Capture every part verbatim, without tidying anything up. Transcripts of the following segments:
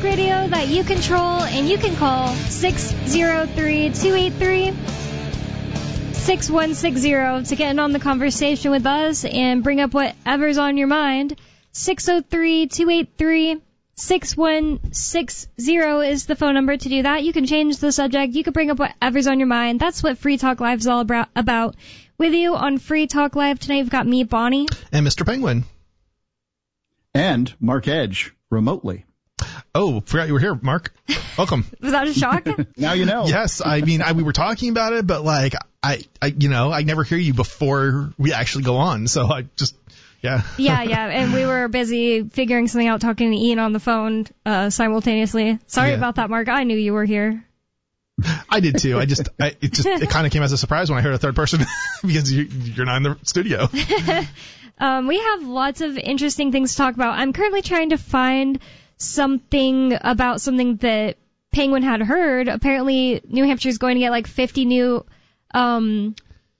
Radio that you control, and you can call six oh three, two eight three, six one six zero to get in on the conversation with us and bring up whatever's on your mind. six oh three, two eight three, six one six zero is the phone number to do that. You can change the subject. You can bring up whatever's on your mind. That's what Free Talk Live is all about. With you on Free Talk Live tonight, we've got me, Bonnie. And Mister Penguin. And Mark Edge, remotely. Oh, forgot you were here, Mark. Welcome. Was that a shock? Now you know. Yes, I mean, I, we were talking about it, but like, I, I, you know, I never hear you before we actually go on, so I just, yeah. yeah, yeah, and we were busy figuring something out, talking to Ian on the phone uh, simultaneously. Sorry yeah. about that, Mark. I knew you were here. I did too. I just, I, it just, it kind of came as a surprise when I heard a third person because you, you're not in the studio. um, we have lots of interesting things to talk about. I'm currently trying to find something about something that Penguin had heard. Apparently, New Hampshire is going to get like fifty new um,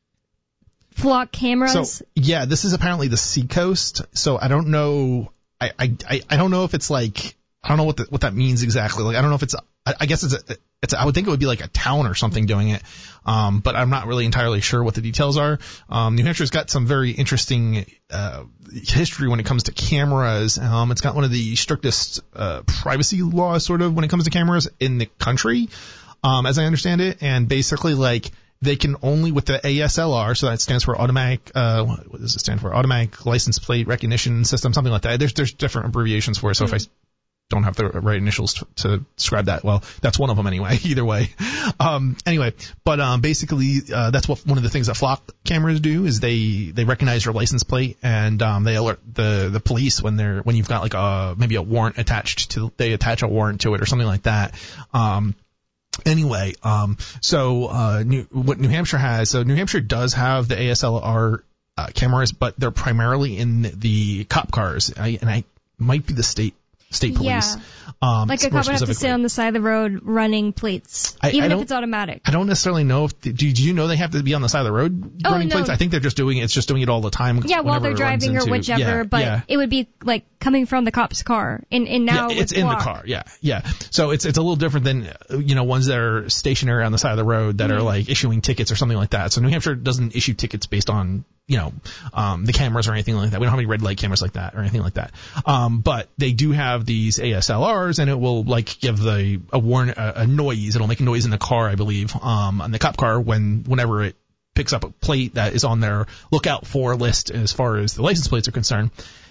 flock cameras. So yeah, this is apparently the Seacoast. So I don't know. I, I, I don't know if it's like, I don't know what the, what that means exactly. Like I don't know if it's. I, I guess it's a, it's. A, I would think it would be like a town or something doing it. Um, but I'm not really entirely sure what the details are. Um, New Hampshire's got some very interesting uh, history when it comes to cameras. Um, it's got one of the strictest uh, privacy laws, sort of, when it comes to cameras in the country, um, as I understand it. And basically, like, they can only, with the A S L R, so that stands for automatic, uh, what does it stand for? Automatic License Plate Recognition System, something like that. There's there's different abbreviations for it. So mm-hmm. if I don't have the right initials to, to describe that. Well, that's one of them anyway, either way. Um, anyway, but, um, basically, uh, that's what one of the things that flock cameras do is they, they recognize your license plate and, um, they alert the, the police when they're, when you've got like a, maybe a warrant attached to, they attach a warrant to it or something like that. Um, anyway, um, so, uh, New, what New Hampshire has, so New Hampshire does have the A S L R, uh, cameras, but they're primarily in the cop cars. I, and I might be the state State police. Yeah. Um, like a cop would have to sit on the side of the road running plates, I, even I if it's automatic. I don't necessarily know if, do, do you know they have to be on the side of the road oh, running no. plates? I think they're just doing it, it's just doing it all the time. Yeah, while they're driving or into, whichever, yeah, but yeah. it would be like coming from the cop's car. And, and now yeah, it's with in block. the car, yeah, yeah. So it's it's a little different than, you know, ones that are stationary on the side of the road that mm-hmm. are like issuing tickets or something like that. So New Hampshire doesn't issue tickets based on, you know, um, the cameras or anything like that. We don't have any red light cameras like that or anything like that. Um, but they do have these A S L Rs, and it will like give the a warn a, a noise. It'll make a noise in the car, I believe, um, on the cop car when whenever it picks up a plate that is on their lookout for list as far as the license plates are concerned.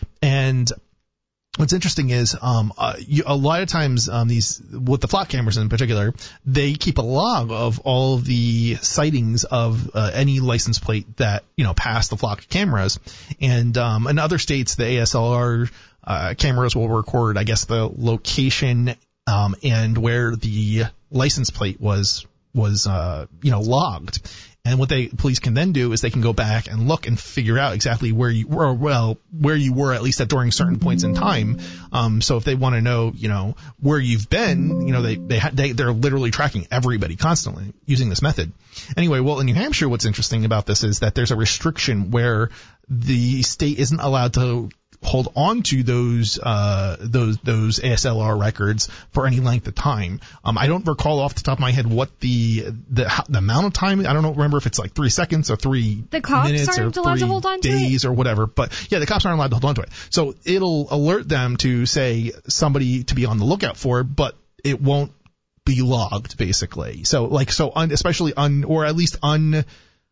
And what's interesting is, um, uh, you, a lot of times, um, these, with the flock cameras in particular, they keep a log of all the sightings of, uh, any license plate that, you know, pass the flock cameras. And, um, in other states, the A S L R, uh, cameras will record, I guess, the location, um, and where the license plate was, was, uh, you know, logged. And what they police can then do is they can go back and look and figure out exactly where you were, well, where you were at least at during certain points in time. Um, so if they want to know, you know, where you've been, you know, they they, ha- they they're literally tracking everybody constantly using this method. Anyway, well, in New Hampshire, what's interesting about this is that there's a restriction where the state isn't allowed to hold on to those uh those those A S L R records for any length of time. Um, I don't recall off the top of my head what the the, the amount of time. I don't know, remember if it's like three seconds or three the cops minutes aren't or allowed three to hold on to days it? Or whatever. But yeah, the cops aren't allowed to hold on to it. So it'll alert them to say somebody to be on the lookout for, but it won't be logged basically. So like so un, especially un or at least un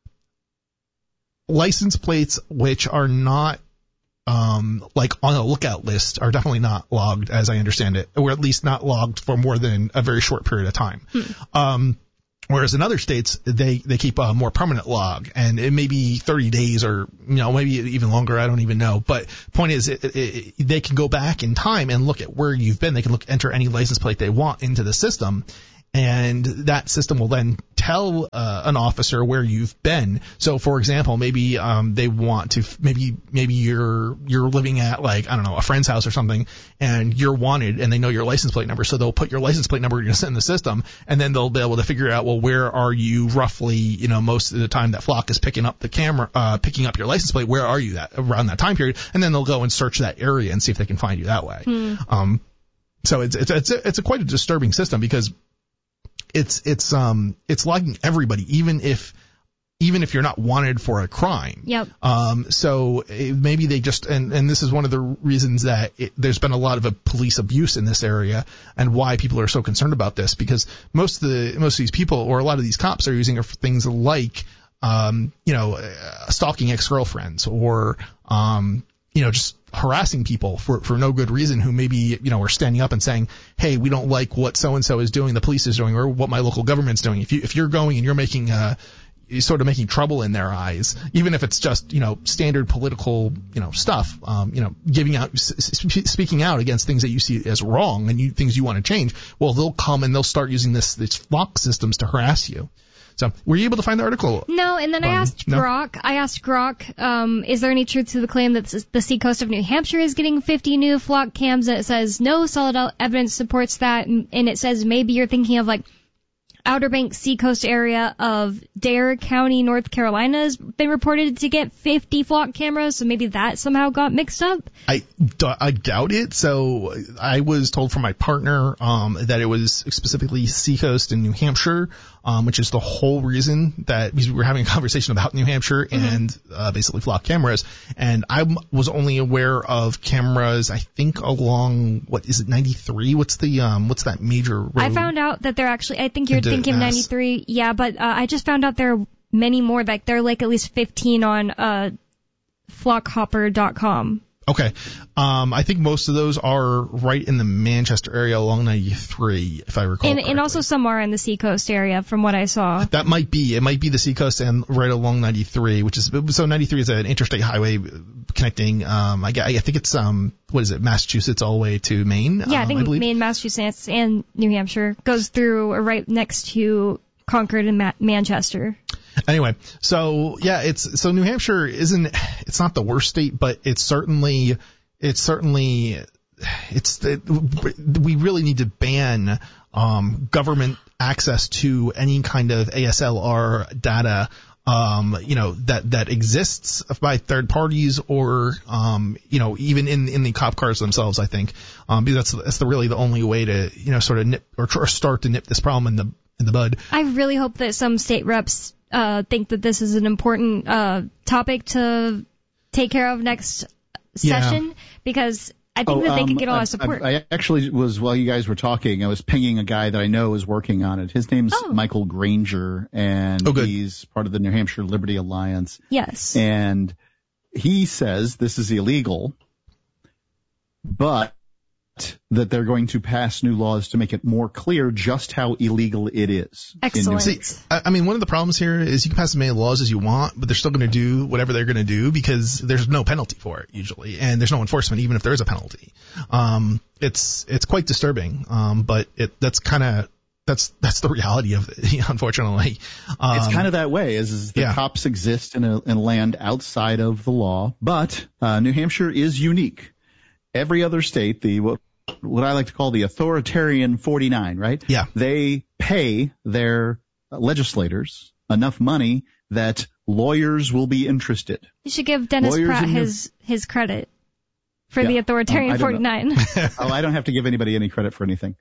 license plates which are not um, like on a lookout list are definitely not logged, as I understand it, or at least not logged for more than a very short period of time. Hmm. Um, whereas in other states, they, they keep a more permanent log, and it may be thirty days or, you know, maybe even longer. I don't even know. But point is, it, it, it, they can go back in time and look at where you've been. They can look, enter any license plate they want into the system. And that system will then tell uh, an officer where you've been. So, for example, maybe um, they want to maybe maybe you're you're living at like I don't know a friend's house or something, and you're wanted, and they know your license plate number, so they'll put your license plate number in the system, and then they'll be able to figure out well where are you roughly, you know, most of the time that Flock is picking up the camera, uh, picking up your license plate. Where are you that around that time period? And then they'll go and search that area and see if they can find you that way. Hmm. Um, So it's it's it's a, it's a quite a disturbing system because it's it's um it's logging everybody, even if even if you're not wanted for a crime. Yep. Um. So it, maybe they just and and this is one of the reasons that it, there's been a lot of a police abuse in this area and why people are so concerned about this, because most of the most of these people or a lot of these cops are using it for things like um you know uh, stalking ex-girlfriends or um you know just harassing people for, for no good reason who maybe, you know, are standing up and saying, hey, we don't like what so-and-so is doing, the police is doing, or what my local government's doing. If you, if you're going and you're making, uh, you're sort of making trouble in their eyes, even if it's just, you know, standard political, you know, stuff, um, you know, giving out, sp- speaking out against things that you see as wrong and you, things you want to change, well, they'll come and they'll start using this, these flock systems to harass you. So, were you able to find the article? No, and then um, I asked no? Grok, I asked Grok, um, is there any truth to the claim that the seacoast of New Hampshire is getting fifty new flock cams? And it says no solid evidence supports that, and, and it says maybe you're thinking of like Outer Banks seacoast area of Dare County, North Carolina has been reported to get fifty flock cameras, so maybe that somehow got mixed up. I, I doubt it. So I was told from my partner um, that it was specifically seacoast in New Hampshire, um, which is the whole reason that we were having a conversation about New Hampshire mm-hmm. and uh, basically flock cameras. And I was only aware of cameras, I think, along, what is it, ninety-three? What's the um, what's that major road? I found out that they're actually, I think you're thinking ninety-three, yeah, but uh, I just found out there are many more, like there are like at least fifteen on uh, flock hopper dot com. Okay. Um, I think most of those are right in the Manchester area along ninety-three, if I recall And, correctly. and also some are in the seacoast area, from what I saw. That might be. It might be the seacoast and right along ninety-three, which is, so ninety-three is an interstate highway connecting, um, I, I think it's, um, what is it, Massachusetts all the way to Maine? Yeah, um, I think I believe. Maine, Massachusetts, and New Hampshire goes through or right next to Concord and Ma- Manchester. Anyway, so yeah, it's so New Hampshire isn't, it's not the worst state, but it's certainly, it's certainly, it's the, we really need to ban um, government access to any kind of A S L R data, um, you know, that that exists by third parties or, um, you know, even in in the cop cars themselves. I think um, because that's that's the really the only way to, you know, sort of nip or, or start to nip this problem in the in the bud. I really hope that some state reps uh, think that this is an important uh, topic to take care of next session, yeah. because I think oh, that they um, could get a lot I, of support. I, I actually was, while you guys were talking, I was pinging a guy that I know is working on it. His name's oh. Michael Granger, and oh, he's part of the New Hampshire Liberty Alliance. Yes. And he says this is illegal, but that they're going to pass new laws to make it more clear just how illegal it is. Excellent. See, I mean, one of the problems here is you can pass as many laws as you want, but they're still going to do whatever they're going to do because there's no penalty for it usually, and there's no enforcement even if there is a penalty. Um, it's it's quite disturbing, um, but it that's kind of that's that's the reality of it, unfortunately. Um, it's kind of that way, is, is the yeah. cops exist in a, in a land outside of the law, but uh, New Hampshire is unique. Every other state, the what, what I like to call the authoritarian forty-nine, right? Yeah. They pay their legislators enough money that lawyers will be interested. You should give Dennis Lawyers Pratt New- his his credit for Yeah. the authoritarian um, I don't forty-nine. oh, I don't have to give anybody any credit for anything.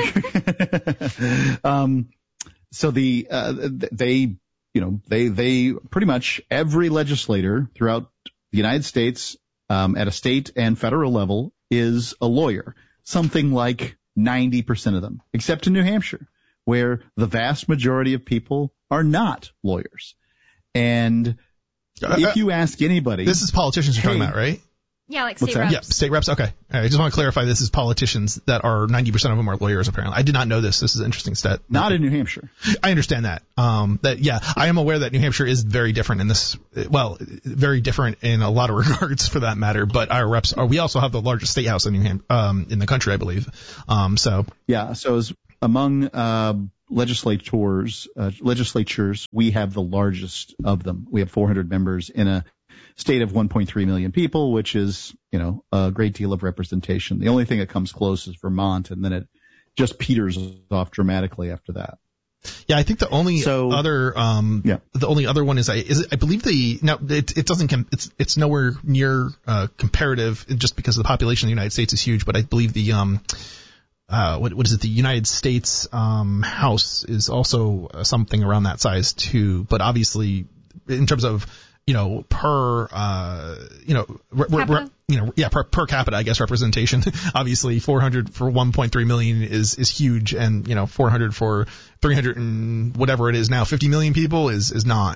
um, so the uh, they, you know, they they pretty much every legislator throughout the United States, um, at a state and federal level, is a lawyer. Something like ninety percent of them, except in New Hampshire, where the vast majority of people are not lawyers. And Uh, if you ask anybody, This is politicians you're hey, talking about, right? Yeah, like What's state that? reps. Yeah, state reps. Okay. All right, I just want to clarify this is politicians that are ninety percent of them are lawyers, apparently. I did not know this. This is an interesting stat. not in New Hampshire. I understand that. Um, that, yeah, I am aware that New Hampshire is very different in this, well, very different in a lot of regards for that matter, but our reps are, we also have the largest state house in New Hampshire, um, in the country, I believe. Um, so. Yeah, so as among uh, legislators, uh, legislatures, we have the largest of them. We have four hundred members in a state of one point three million people, which is, you know, a great deal of representation. The only thing that comes close is Vermont, and then it just peters off dramatically after that. Yeah, I think the only So- other, um, Yeah. the only other one is I, is I believe the, no, it, it doesn't, com- it's, it's nowhere near, uh, comparative just because the population of the United States is huge, but I believe the, um, uh, what, what is it? The United States um, House is also uh, something around that size too. But obviously, in terms of you know per uh, you know re- re- you know yeah per, per capita, I guess representation. Obviously, four hundred for one point three million is is huge, and you know four hundred for three hundred and whatever it is now, fifty million people is is not.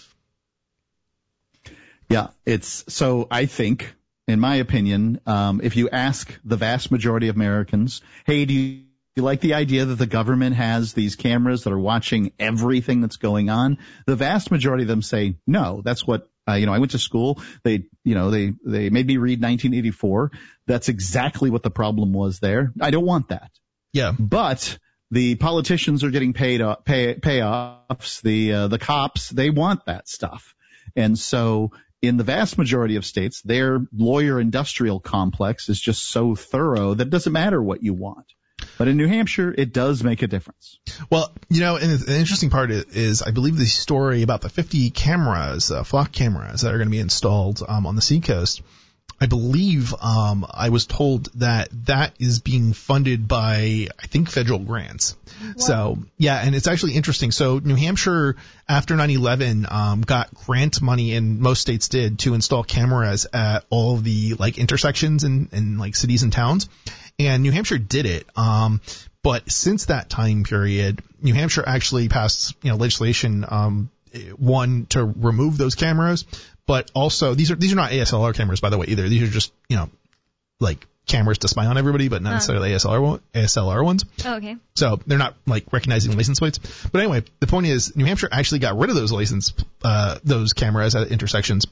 Yeah, it's so I think. In my opinion, um, if you ask the vast majority of Americans, hey, do you, do you like the idea that the government has these cameras that are watching everything that's going on? The vast majority of them say no. That's what, uh, you know, I went to school. They, you know, they, they made me read nineteen eighty-four. That's exactly what the problem was there. I don't want that. Yeah. But the politicians are getting paid, uh, pay, payoffs. The, uh, the cops, they want that stuff. And so, in the vast majority of states, their lawyer industrial complex is just so thorough that it doesn't matter what you want. But in New Hampshire, it does make a difference. Well, you know, and the interesting part is, I believe the story about the fifty cameras, uh, flock cameras that are going to be installed um, on the seacoast. I believe um, I was told that that is being funded by, I think, federal grants. Wow. So, yeah, and it's actually interesting. So New Hampshire, after nine eleven, um, got grant money, and most states did, to install cameras at all of the, like, intersections in, in like, cities and towns. And New Hampshire did it. Um, but since that time period, New Hampshire actually passed, you know, legislation, um, one, to remove those cameras. But also, these are these are not A S L R cameras, by the way, either. These are just, you know, like cameras to spy on everybody, but not uh. necessarily A S L R, A S L R ones. Oh, okay. So they're not like recognizing license plates. But anyway, the point is, New Hampshire actually got rid of those license, uh, those cameras at intersections.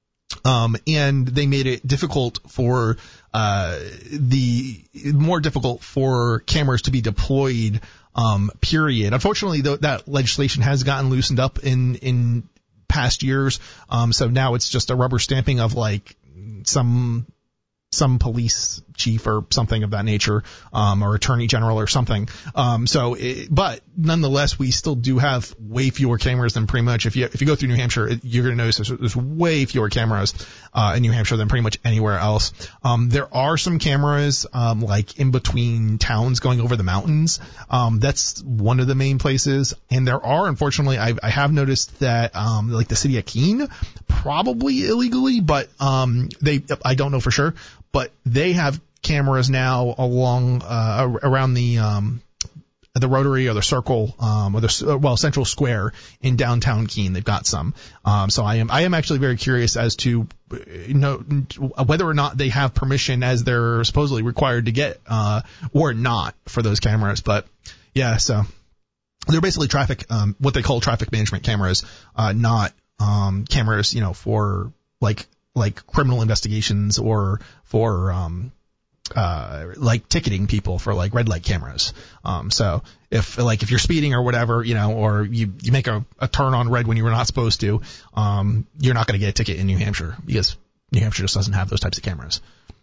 Um, and they made it difficult for, uh, the, more difficult for cameras to be deployed, um, period. Unfortunately, though, that legislation has gotten loosened up in, in, past years. Um, so now it's just a rubber stamping of like some, some police chief or something of that nature, um, or attorney general or something. Um, so, it, but nonetheless, we still do have way fewer cameras than pretty much if you, if you go through New Hampshire, it, you're going to notice there's, there's way fewer cameras, uh, in New Hampshire than pretty much anywhere else. Um, there are some cameras, um, like in between towns going over the mountains. Um, that's one of the main places. And there are, unfortunately, I, I have noticed that, um, like the city of Keene, probably illegally, but, um, they, I don't know for sure, but they have cameras now along, uh, around the, um, the Rotary or the Circle, um, or the, well, Central Square in downtown Keene. They've got some. Um, so I am, I am actually very curious as to, you know, whether or not they have permission as they're supposedly required to get, uh, or not for those cameras. But yeah, so they're basically traffic, um, what they call traffic management cameras, uh, not, um, cameras, you know, for like, like criminal investigations or for, um, uh, like ticketing people for like red light cameras. Um, so if like, if you're speeding or whatever, you know, or you, you make a, a turn on red when you were not supposed to, um, you're not going to get a ticket in New Hampshire because New Hampshire just doesn't have those types of cameras.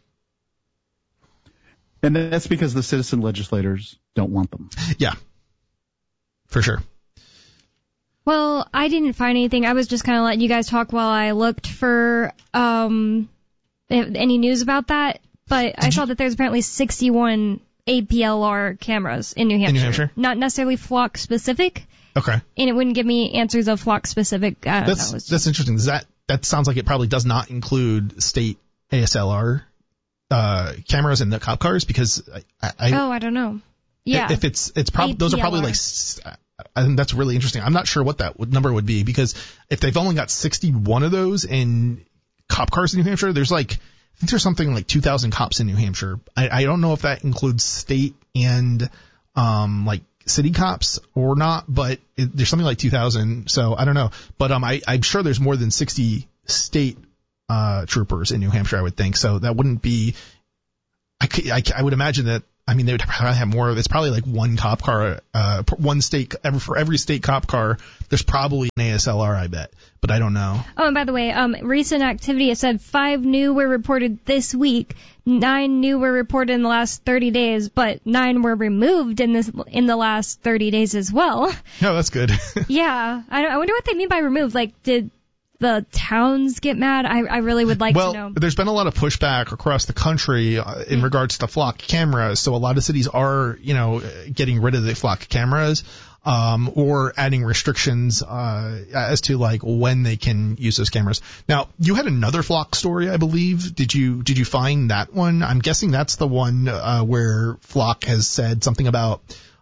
And that's because the citizen legislators don't want them. Yeah, for sure. Well, I didn't find anything. I was just kind of letting you guys talk while I looked for um any news about that. But Did I saw you? that there's apparently sixty-one A P L R cameras in New Hampshire. In New Hampshire? Not necessarily flock specific. Okay. And it wouldn't give me answers of flock specific. I don't that's know, just... that's interesting. Does that that sounds like it probably does not include state A S L R uh, cameras in the cop cars because I, I oh I don't know. Yeah. If it's it's probably those are probably like. I think that's really interesting. I'm not sure what that number would be because if they've only got sixty-one of those in cop cars in New Hampshire, there's like, I think there's something like two thousand cops in New Hampshire. I, I don't know if that includes state and, um, like city cops or not, but it, there's something like two thousand. So I don't know, but, um, I, I'm sure there's more than sixty state, uh, troopers in New Hampshire, I would think. So that wouldn't be, I, could, I, I would imagine that. I mean, they would probably have more. It's probably like one cop car, uh, one state, every, for every state cop car, there's probably an A S L R, I bet. But I don't know. Oh, and by the way, um, recent activity, it said five new were reported this week, nine new were reported in the last thirty days, but nine were removed in this, in the last thirty days as well. No, that's good. Yeah. I, I wonder what they mean by removed. Like, did, the towns get mad? I, I really would like well, to know. There's been a lot of pushback across the country uh, in mm. regards to flock cameras. So a lot of cities are, you know, getting rid of the flock cameras. Um, or adding restrictions uh, as to like when they can use those cameras. Now, you had another flock story, I believe. Did you did you find that one? I'm guessing that's the one uh, where Flock has said something about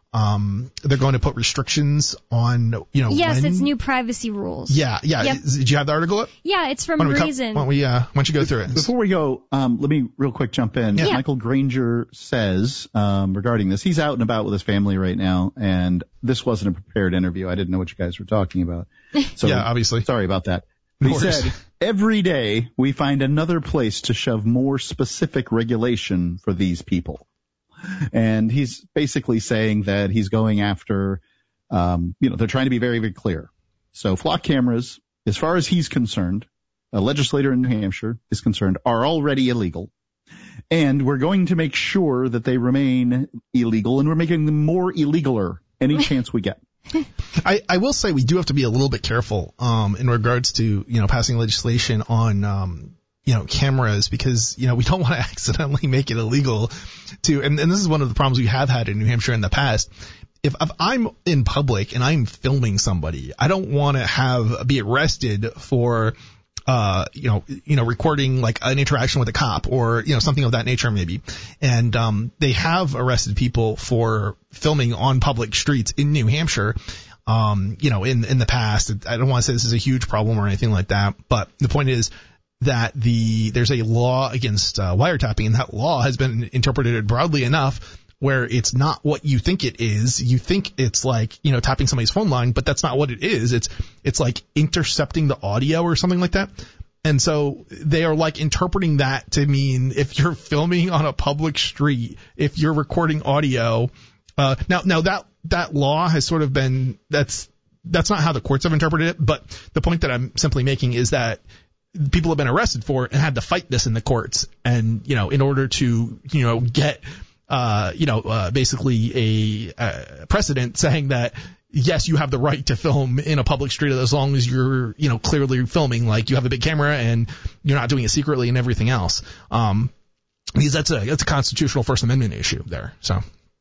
um, they're going to put restrictions on, you know. Yes, when... it's new privacy rules. Yeah, yeah. Yep. Did you have the article up? Yeah, it's from why Reason. Why don't we, uh, why don't you go through it? Before we go, um, let me real quick jump in. Yeah. Michael Granger says um, regarding this, he's out and about with his family right now, and this wasn't a prepared interview. I didn't know what you guys were talking about. So, yeah, obviously. Sorry about that. He said, every day we find another place to shove more specific regulation for these people. And he's basically saying that he's going after, um, you know, they're trying to be very, very clear. So flock cameras, as far as he's concerned, a legislator in New Hampshire is concerned, are already illegal. And we're going to make sure that they remain illegal, and we're making them more illegaler any chance we get. I, I will say we do have to be a little bit careful um, in regards to, you know, passing legislation on, um, you know, cameras, because, you know, we don't want to accidentally make it illegal to, and, and this is one of the problems we have had in New Hampshire in the past. If, if I'm in public and I'm filming somebody, I don't want to have, be arrested for, uh, you know, you know, recording like an interaction with a cop or, you know, something of that nature maybe. And, um, they have arrested people for filming on public streets in New Hampshire. Um, you know, in, in the past. I don't want to say this is a huge problem or anything like that, but the point is that the, there's a law against uh, wiretapping, and that law has been interpreted broadly enough where it's not what you think it is. You think it's like, you know, tapping somebody's phone line, but that's not what it is. It's, it's like intercepting the audio or something like that. And so they are like interpreting that to mean if you're filming on a public street, if you're recording audio, uh, now, now that, that law has sort of been, that's, that's not how the courts have interpreted it. But the point that I'm simply making is that people have been arrested for it and had to fight this in the courts. And, you know, in order to, you know, get, uh, you know, uh, basically a, a precedent saying that, yes, you have the right to film in a public street as long as you're, you know, clearly filming, like you have a big camera and you're not doing it secretly and everything else. Um, because that's a, that's a constitutional First Amendment issue there. So.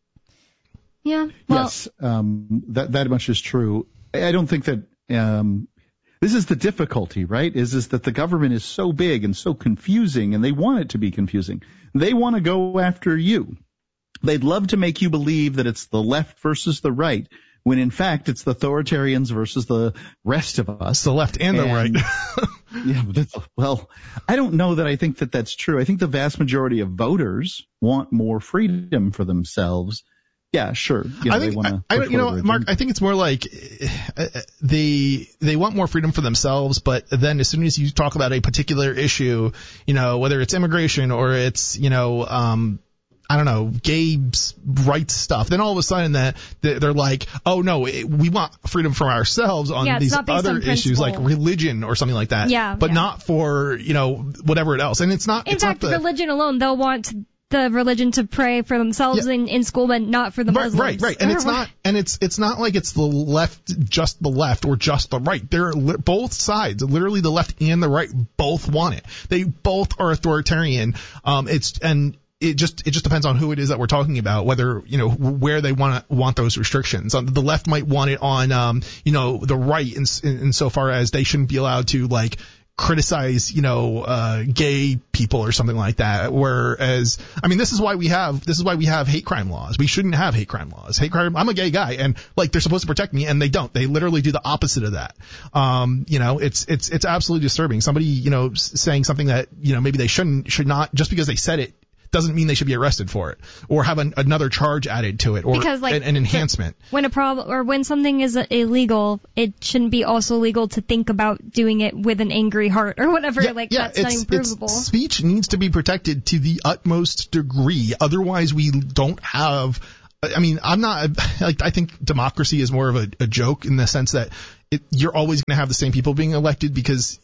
Yeah. Well, yes. Um, that, that much is true. I don't think that, um, this is the difficulty, right? Is, is that the government is so big and so confusing, and they want it to be confusing. They want to go after you. They'd love to make you believe that it's the left versus the right, when in fact it's the authoritarians versus the rest of us. The left and, and the right. Yeah, but that's, well, I don't know that I think that that's true. I think the vast majority of voters want more freedom for themselves. Yeah, sure. You know, I think, they wanna I, I, you know, Mark, I think it's more like uh, they they want more freedom for themselves, but then as soon as you talk about a particular issue, you know, whether it's immigration or it's, you know, um, I don't know, gay rights stuff, then all of a sudden that they're like, oh no, we want freedom for ourselves on yeah, these other issues like religion or something like that. Yeah, but yeah. not for, you know, whatever else. And it's not. In it's fact, not the, religion alone, they'll want the religion to pray for themselves yeah. in, in school, but not for the right, Muslims. Right, right, and it's not, and it's it's not like it's the left, just the left, or just the right. They're li- both sides, literally the left and the right, both want it. They both are authoritarian. Um, it's and. It just it just depends on who it is that we're talking about, whether, you know, where they want to want those restrictions. The left might want it on, um, you know, the right, in, in, in so far as they shouldn't be allowed to like criticize, you know, uh, gay people or something like that. Whereas, I mean, this is why we have this is why we have hate crime laws. We shouldn't have hate crime laws. Hate crime. I'm a gay guy, and like they're supposed to protect me, and they don't. They literally do the opposite of that. Um, you know, it's it's it's absolutely disturbing. Somebody, you know, saying something that, you know, maybe they shouldn't should not, just because they said it doesn't mean they should be arrested for it or have an, another charge added to it or because, like, an, an enhancement. When a problem or when something is illegal, it shouldn't be also legal to think about doing it with an angry heart or whatever. Yeah, like yeah, that's not even provable. Speech needs to be protected to the utmost degree. Otherwise, we don't have. I mean, I'm not like I think democracy is more of a, a joke in the sense that it, you're always going to have the same people being elected because.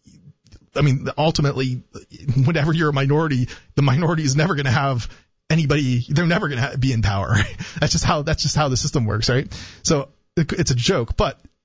I mean, ultimately, whenever you're a minority, the minority is never going to have anybody. They're never going to be in power. That's just how that's just how the system works, right? So it's a joke. But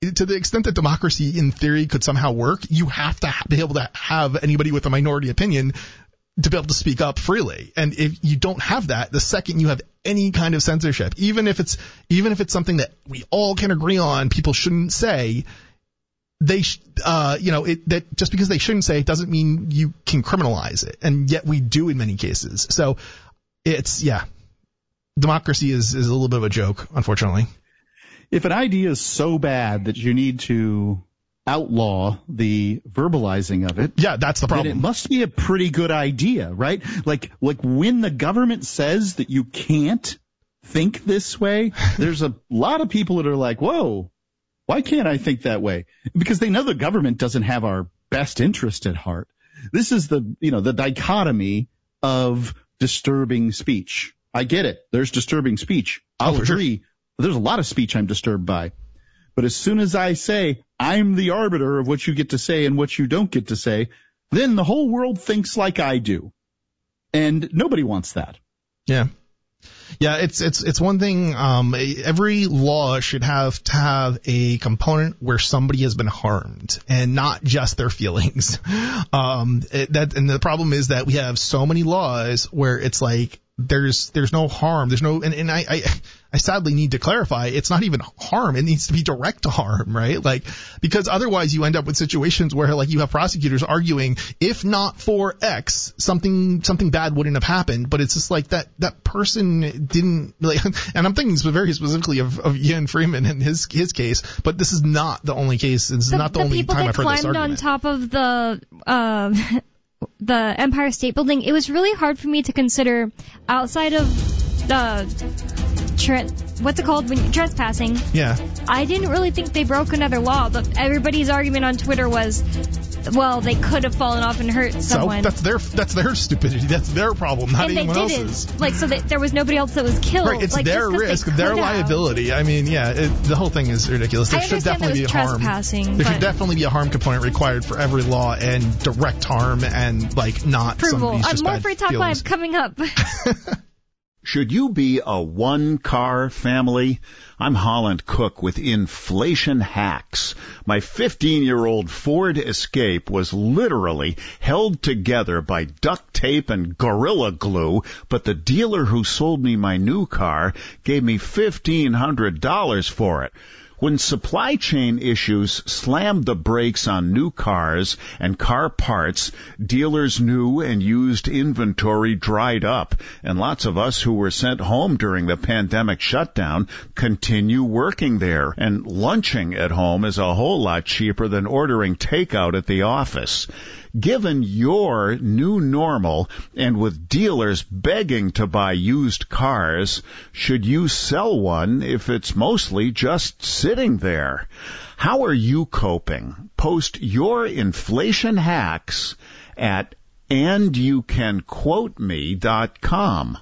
to the extent that democracy in theory could somehow work, you have to be able to have anybody with a minority opinion to be able to speak up freely. And if you don't have that, the second you have any kind of censorship, even if it's even if it's something that we all can agree on, people shouldn't say, they, sh- uh, you know, it, that just because they shouldn't say it doesn't mean you can criminalize it, and yet we do in many cases. So it's yeah, democracy is is a little bit of a joke, unfortunately. If an idea is so bad that you need to outlaw the verbalizing of it, yeah, that's the problem. Then it must be a pretty good idea, right? Like, like when the government says that you can't think this way, there's a lot of people that are like, whoa, why can't I think that way? Because they know the government doesn't have our best interest at heart. This is the, you know, the dichotomy of disturbing speech. I get it. There's disturbing speech. I'll oh, agree. Sure. There's a lot of speech I'm disturbed by. But as soon as I say I'm the arbiter of what you get to say and what you don't get to say, then the whole world thinks like I do. And nobody wants that. Yeah. Yeah, it's it's it's one thing. Um, every law should have to have a component where somebody has been harmed, and not just their feelings. Um, it, that and the problem is that we have so many laws where it's like there's there's no harm, there's no, and, and I, I I sadly need to clarify, it's not even harm, it needs to be direct harm, right? Like, because otherwise you end up with situations where like you have prosecutors arguing, if not for X, something something bad wouldn't have happened, but it's just like that that person didn't, like, and I'm thinking very specifically of, of Ian Freeman and his his case, but this is not the only case, this is the, not the, the only time I've heard this argument. The people that climbed on top of the uh, the Empire State Building, it was really hard for me to consider outside of the tra- what's it called when you're trespassing. Yeah. I didn't really think they broke another law, but everybody's argument on Twitter was, well, they could have fallen off and hurt someone. So that's their that's their stupidity. That's their problem, not and anyone they didn't. else's. Like, so that there was nobody else that was killed. Right, it's like, their risk, their have. liability. I mean, yeah, it, the whole thing is ridiculous. There I should definitely that was be a harm. trespassing. There but should definitely be a harm component required for every law, and direct harm, and like not approval. somebody's Uh, just more bad Free Talk feelings. Live coming up. Should you be a one-car family? I'm Holland Cook with Inflation Hacks. My fifteen-year-old Ford Escape was literally held together by duct tape and Gorilla Glue, but the dealer who sold me my new car gave me fifteen hundred dollars for it. When supply chain issues slammed the brakes on new cars and car parts, dealers' new and used inventory dried up, and lots of us who were sent home during the pandemic shutdown continue working there, and lunching at home is a whole lot cheaper than ordering takeout at the office. Given your new normal, and with dealers begging to buy used cars, should you sell one if it's mostly just sitting there? How are you coping? Post your inflation hacks at and you can quote me dot com.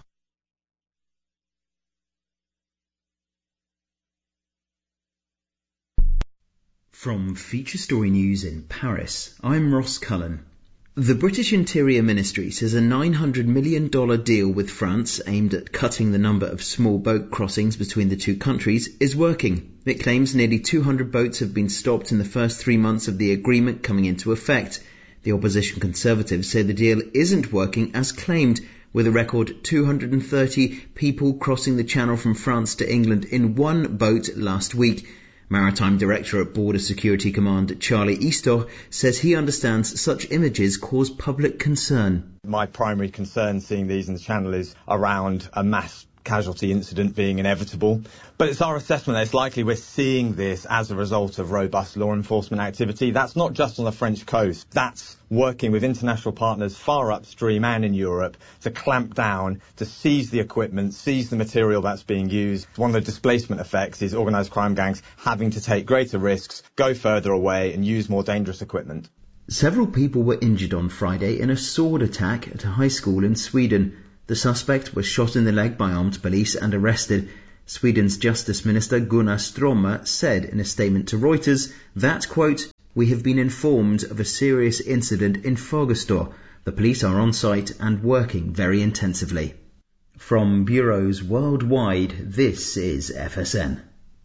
From Feature Story News in Paris, I'm Ross Cullen. The British Interior Ministry says a nine hundred million dollars deal with France aimed at cutting the number of small boat crossings between the two countries is working. It claims nearly two hundred boats have been stopped in the first three months of the agreement coming into effect. The opposition Conservatives say the deal isn't working as claimed, with a record two hundred thirty people crossing the Channel from France to England in one boat last week. Maritime Director at Border Security Command Charlie Easter says he understands such images cause public concern. My primary concern seeing these in the Channel is around a mass casualty incident being inevitable. But it's our assessment that it's likely we're seeing this as a result of robust law enforcement activity. That's not just on the French coast. That's working with international partners far upstream and in Europe to clamp down, to seize the equipment, seize the material that's being used. One of the displacement effects is organised crime gangs having to take greater risks, go further away and use more dangerous equipment. Several people were injured on Friday in a sword attack at a high school in Sweden. The suspect was shot in the leg by armed police and arrested. Sweden's Justice Minister Gunnar Strömmer said in a statement to Reuters that, quote, "We have been informed of a serious incident in Fagersta. The police are on site and working very intensively." From bureaus worldwide, this is F S N.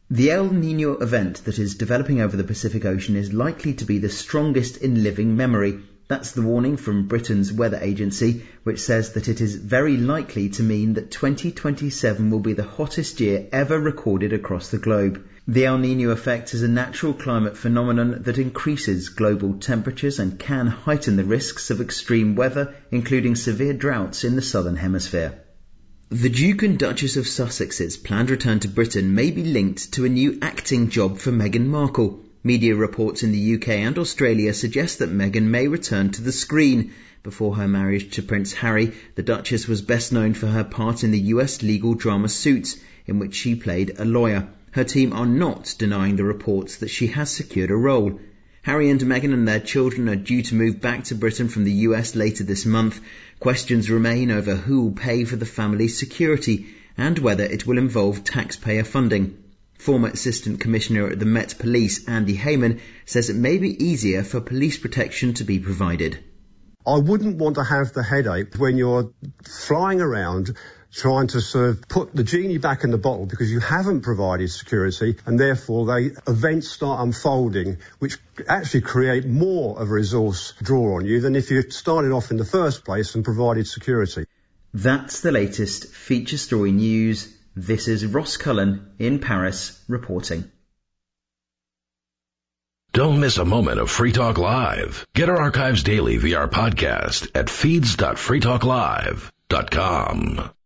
The El Niño event that is developing over the Pacific Ocean is likely to be the strongest in living memory. That's the warning from Britain's weather agency, which says that it is very likely to mean that twenty twenty-seven will be the hottest year ever recorded across the globe. The El Niño effect is a natural climate phenomenon that increases global temperatures and can heighten the risks of extreme weather, including severe droughts in the southern hemisphere. The Duke and Duchess of Sussex's planned return to Britain may be linked to a new acting job for Meghan Markle. Media reports in the U K and Australia suggest that Meghan may return to the screen. Before her marriage to Prince Harry, the Duchess was best known for her part in the U S legal drama Suits, in which she played a lawyer. Her team are not denying the reports that she has secured a role. Harry and Meghan and their children are due to move back to Britain from the U S later this month. Questions remain over who will pay for the family's security and whether it will involve taxpayer funding. Former Assistant Commissioner at the Met Police, Andy Heyman, says it may be easier for police protection to be provided. I wouldn't want to have the headache when you're flying around trying to sort of put the genie back in the bottle because you haven't provided security, and therefore they events start unfolding which actually create more of a resource draw on you than if you started off in the first place and provided security. That's the latest feature story news. This is Ross Cullen in Paris reporting. Don't miss a moment of Free Talk Live. Get our archives daily via our podcast at feeds dot free talk live dot com.